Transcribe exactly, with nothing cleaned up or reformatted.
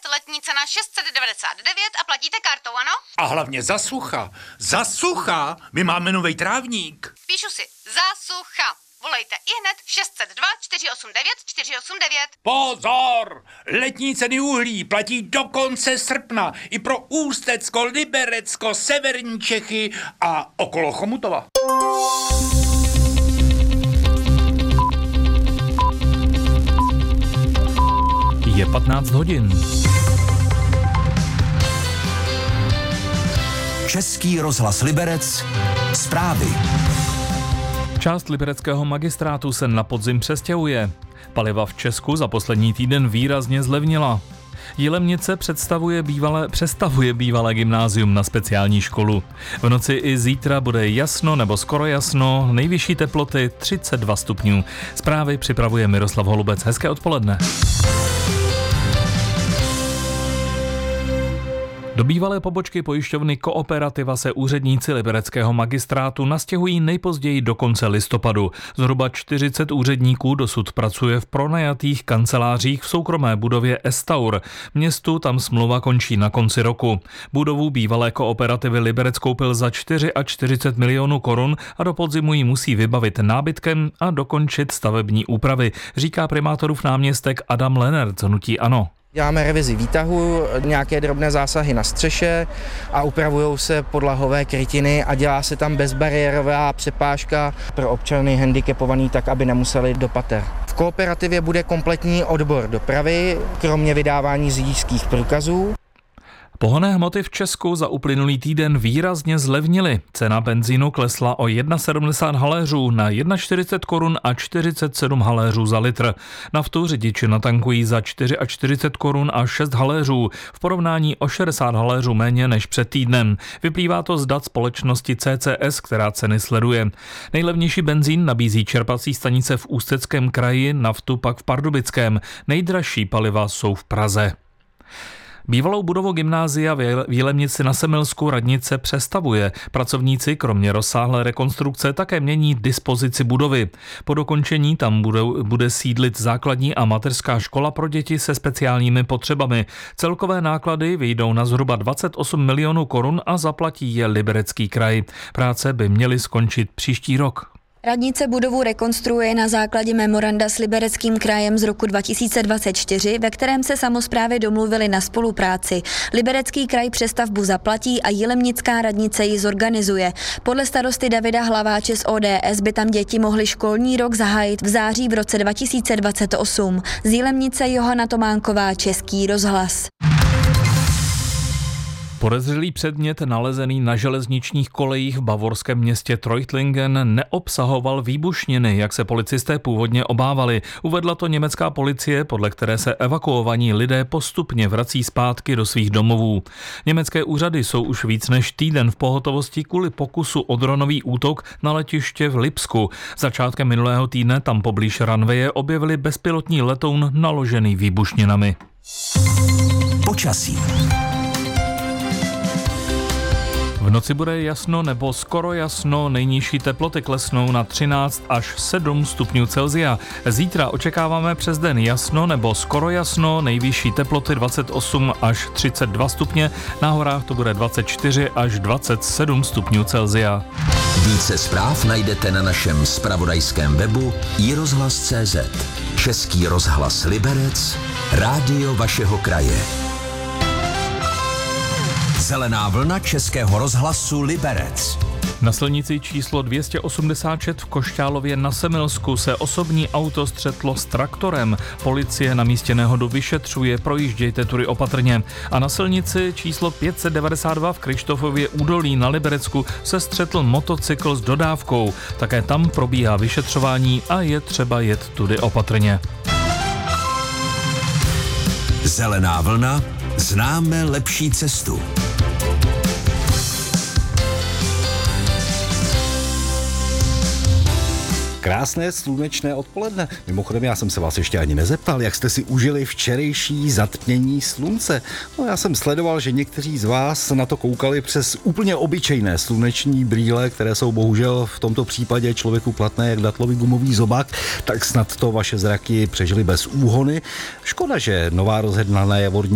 letní cena šest set devadesát devět a platíte kartou, ano? A hlavně za sucha. Za sucha. My máme novej trávník. Píšu si za sucha. Volejte ihned šest set dva čtyři osm devět čtyři osm devět. Pozor! Letní ceny uhlí platí do konce srpna i pro Ústecko, Liberecko, severní Čechy a okolo Chomutova. Je patnáct hodin. Český rozhlas Liberec. Zprávy. Část libereckého magistrátu se na podzim přestěhuje. Paliva v Česku za poslední týden výrazně zlevnila. Jilemnice představuje bývalé, přestavuje bývalé gymnázium na speciální školu. V noci i zítra bude jasno nebo skoro jasno, nejvyšší teploty třicet dva stupňů. Zprávy připravuje Miroslav Holubec. Hezké odpoledne. Do bývalé pobočky pojišťovny Kooperativa se úředníci libereckého magistrátu nastěhují nejpozději do konce listopadu. Zhruba čtyřicet úředníků dosud pracuje v pronajatých kancelářích v soukromé budově Estaur. Městu tam smlouva končí na konci roku. Budovu bývalé Kooperativy Liberec koupil za čtyřicet čtyři milionů korun a do podzimu ji musí vybavit nábytkem a dokončit stavební úpravy, říká primátorův náměstek Adam Lenert z hnutí ANO. Děláme revizi výtahu, nějaké drobné zásahy na střeše a upravují se podlahové krytiny a dělá se tam bezbariérová přepážka pro občany handicapovaný tak, aby nemuseli do pater. V Kooperativě bude kompletní odbor dopravy, kromě vydávání řidičských průkazů. Pohonné hmoty v Česku za uplynulý týden výrazně zlevnily. Cena benzínu klesla o sedmdesát jedna haléřů na čtyřicet jedna korun a čtyřicet sedm haléřů za litr. Naftu řidiči natankují za čtyřicet čtyři korun a šest haléřů, v porovnání o šedesát haléřů méně než před týdnem. Vyplývá to z dat společnosti C C S, která ceny sleduje. Nejlevnější benzín nabízí čerpací stanice v Ústeckém kraji, naftu pak v Pardubickém. Nejdražší paliva jsou v Praze. Bývalou budovu gymnázia v Jilemnici na Semilsku radnice přestavuje. Pracovníci kromě rozsáhlé rekonstrukce také mění dispozici budovy. Po dokončení tam bude, bude sídlit základní a mateřská škola pro děti se speciálními potřebami. Celkové náklady vyjdou na zhruba dvacet osm milionů korun a zaplatí je Liberecký kraj. Práce by měly skončit příští rok. Radnice budovu rekonstruuje na základě memoranda s Libereckým krajem z roku dva tisíce dvacet čtyři, ve kterém se samosprávy domluvily na spolupráci. Liberecký kraj přestavbu zaplatí a Jilemnická radnice ji zorganizuje. Podle starosty Davida Hlaváče z O D S by tam děti mohly školní rok zahájit v září v roce dva tisíce dvacet osm. Z Jilemnice Johana Tománková, Český rozhlas. Podezřelý předmět nalezený na železničních kolejích v bavorském městě Treuchtlingen neobsahoval výbušniny, jak se policisté původně obávali. Uvedla to německá policie, podle které se evakuovaní lidé postupně vrací zpátky do svých domovů. Německé úřady jsou už víc než týden v pohotovosti kvůli pokusu o dronový útok na letiště v Lipsku. Začátkem minulého týdne tam poblíž runwaye objevili bezpilotní letoun naložený výbušninami. Počasí. V noci bude jasno nebo skoro jasno, nejnižší teploty klesnou na třináct až sedm stupňů Celsia. Zítra očekáváme přes den jasno nebo skoro jasno, nejvyšší teploty dvacet osm až třicet dva stupně, na horách to bude dvacet čtyři až dvacet sedm stupňů Celsia. Více zpráv najdete na našem zpravodajském webu i rozhlas tečka cé zet. Český rozhlas Liberec, rádio vašeho kraje. Zelená vlna Českého rozhlasu Liberec. Na silnici číslo dvě stě osmdesát šest v Košťálově na Semilsku se osobní auto střetlo s traktorem. Policie na místě nehodu vyšetřuje, projíždějte tudy opatrně. A na silnici číslo pět set devadesát dva v Krištofově údolí na Liberecku se střetl motocykl s dodávkou. Také tam probíhá vyšetřování a je třeba jet tudy opatrně. Zelená vlna, známe lepší cestu. Krásné slunečné odpoledne. Mimochodem, já jsem se vás ještě ani nezeptal, jak jste si užili včerejší zatmění slunce. No, já jsem sledoval, že někteří z vás na to koukali přes úplně obyčejné sluneční brýle, které jsou bohužel v tomto případě člověku platné jak datlový gumový zobák, tak snad to vaše zraky přežili bez úhony. Škoda, že nová rozhledna na Javorní